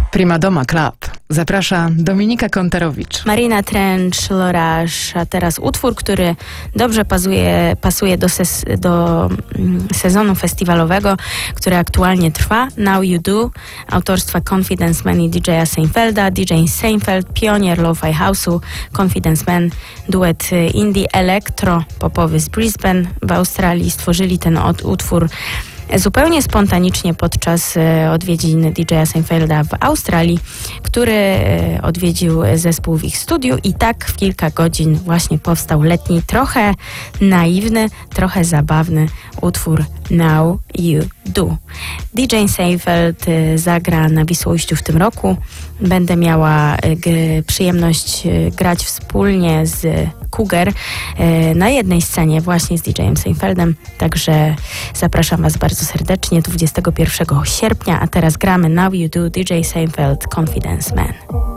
Prima Doma Club. Zaprasza Dominika Kontarowicz. Marina Trench, L'Orage, a teraz utwór, który dobrze pasuje do sezonu festiwalowego, który aktualnie trwa. Now You Do, autorstwa Confidence Man i DJ-a Seinfelda. DJ Seinfeld, pionier lo-fi house'u, Confidence Man, duet indie elektro-popowy z Brisbane w Australii. Stworzyli ten utwór zupełnie spontanicznie podczas odwiedzin DJ-a Seinfelda w Australii, który odwiedził zespół w ich studiu i tak w kilka godzin właśnie powstał letni, trochę naiwny, trochę zabawny utwór Now You Do. DJ Seinfeld zagra na Wisłoujściu w tym roku. Będę miała przyjemność grać wspólnie z Cougar na jednej scenie właśnie z DJ-em Seinfeldem, także zapraszam Was bardzo serdecznie 21 sierpnia, a teraz gramy Now You Do, DJ Seinfeld, Confidence Man.